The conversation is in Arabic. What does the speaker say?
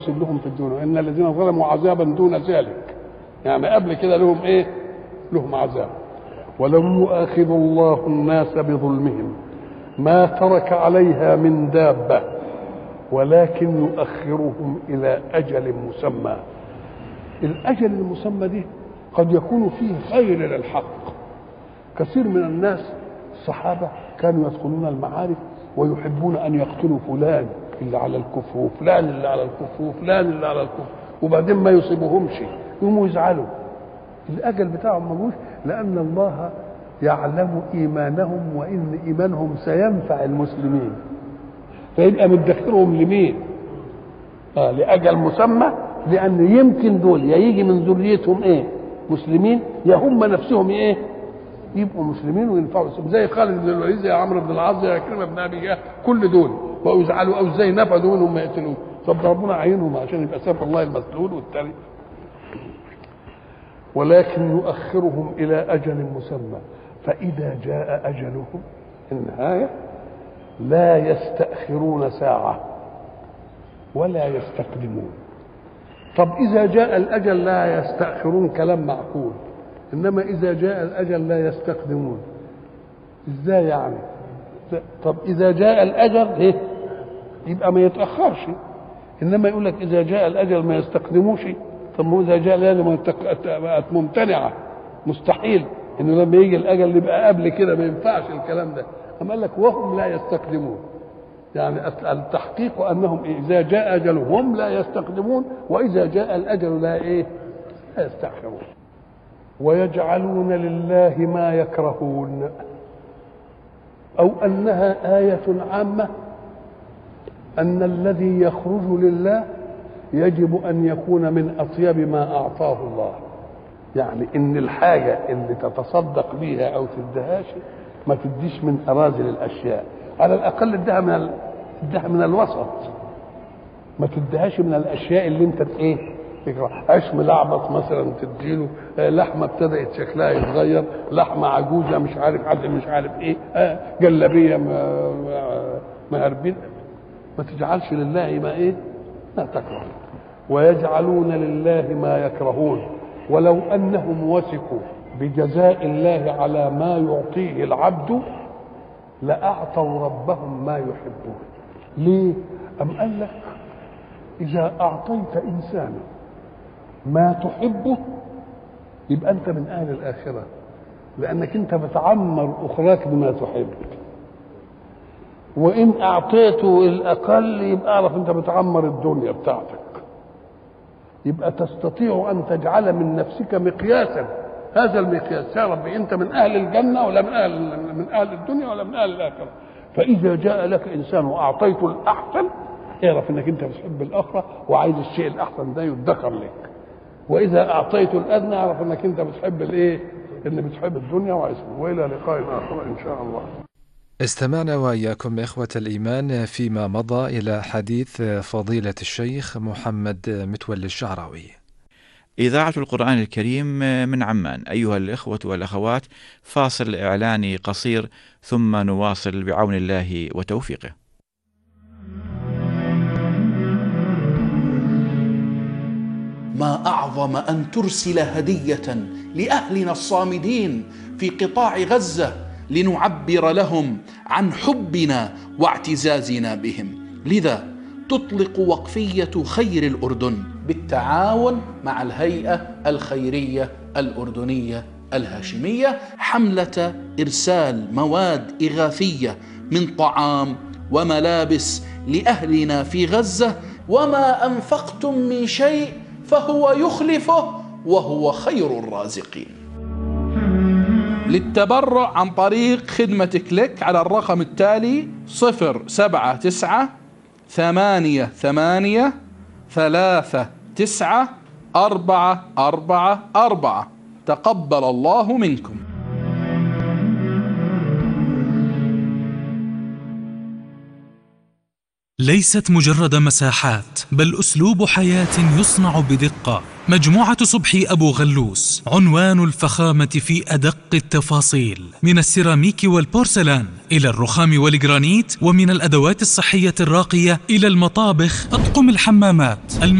لهم في الدنيا ان الذين ظلموا عذابا دون ذلك، يعني قبل كده لهم ايه؟ لهم عذاب. ولم يؤاخذ الله الناس بظلمهم ما ترك عليها من دابة ولكن يؤخرهم إلى أجل مسمى. الأجل المسمى دي قد يكون فيه خير للحق. كثير من الناس الصحابة كانوا يدخلون المعارك ويحبون أن يقتلوا فلان اللي على الكفر وفلان اللي على الكفر وفلان اللي على الكفر، وبعدين ما يصيبهمش يقوموا يزعلوا. الأجل بتاعهم ملوش، لأن الله يعلم إيمانهم وإن إيمانهم سينفع المسلمين، فيبقى مدخرهم لمين؟ لأجل مسمى، لأن يمكن دول يا يجي من ذريتهم إيه؟ مسلمين، يا هم نفسهم إيه؟ يبقوا مسلمين وينفعوا، زي خالد بن الوليد، زي عمرو بن العاص، زي عكرمة بن أبي جهل، كل دول بقوا يزعلوا أو إزاي نفذوا منهم ما يقتلوه. طب ربنا عينهم عشان يبقى سيف الله المسلول والتاني. ولكن يؤخرهم إلى أجل مسمى فإذا جاء أجلهم النهاية لا يستأخرون ساعة ولا يستقدمون. طب إذا جاء الأجل لا يستأخرون كلام معقول، إنما إذا جاء الأجل لا يستقدمون إزاي يعني؟ طب إذا جاء الأجل إيه؟ يبقى ما يتأخرش، إنما يقول لك إذا جاء الأجل ما يستقدموش. طب ما إذا جاء لازم بقت ممتنعة، مستحيل إنه لما يجي الأجل يبقى قبل كده، ما ينفعش الكلام ده. أما قال لك وهم لا يستقدمون، يعني التحقيق أنهم إذا جاء أجلهم لا يستقدمون، وإذا جاء الأجل لا إيه؟ لا يستأخرون. ويجعلون لله ما يكرهون، أو أنها آية عامة أن الذي يخرج لله يجب أن يكون من أطيب ما أعطاه الله، يعني إن الحاجة اللي تتصدق بيها أو تدهاش ما تديش من أراذل الأشياء، على الأقل ادها من الوسط، ما تدهاش من الأشياء اللي أنت إيه تكره. عيش ملعبط مثلا تديله، لحمة ابتدأت شكلها يتغير، لحمة عجوزة مش عارف حد مش عارف إيه، جلابية مهربين، ما تجعلش لله ما إيه ما تكره. ويجعلون لله ما يكرهون ولو أنهم وثقوا بجزاء الله على ما يعطيه العبد لأعطوا ربهم ما يحبون. ليه؟ أم قال لك إذا أعطيت إنسانا ما تحبه يبقى أنت من أهل الآخرة، لأنك أنت بتعمر أخراك بما تحب. وإن أعطيته الأقل يبقى أعرف أنت بتعمر الدنيا بتاعتك، يبقى تستطيع أن تجعل من نفسك مقياسا، هذا المقياس يا رب أنت من أهل الجنة ولا من أهل الدنيا ولا من أهل الآخرة. فإذا جاء لك إنسان وأعطيته الأحسن اعرف أنك أنت بتحب الآخرة وعايز الشيء الأحسن ده يدخر لك، وإذا أعطيته الأدنى اعرف أنك أنت بتحب الإيه؟ إن بتحب الدنيا وعايز. وإلى لقاء آخر إن شاء الله. استمعنا وإياكم إخوة الإيمان فيما مضى إلى حديث فضيلة الشيخ محمد متولي الشعراوي. إذاعة القرآن الكريم من عمان. أيها الإخوة والأخوات، فاصل إعلاني قصير ثم نواصل بعون الله وتوفيقه. ما أعظم أن ترسل هدية لأهلنا الصامدين في قطاع غزة لنعبر لهم عن حبنا واعتزازنا بهم. لذا تطلق وقفية خير الأردن بالتعاون مع الهيئة الخيرية الأردنية الهاشمية حملة إرسال مواد إغاثية من طعام وملابس لأهلنا في غزة، وما أنفقتم من شيء فهو يخلفه وهو خير الرازقين. للتبرع عن طريق خدمة كليك على الرقم التالي 07988399444. تقبل الله منكم. ليست مجرد مساحات، بل أسلوب حياة يصنع بدقة. مجموعة صبحي أبو غلوس عنوان الفخامة في أدق التفاصيل، من السيراميك والبورسلان إلى الرخام والجرانيت، ومن الأدوات الصحية الراقية إلى المطابخ، أطقم الحمامات.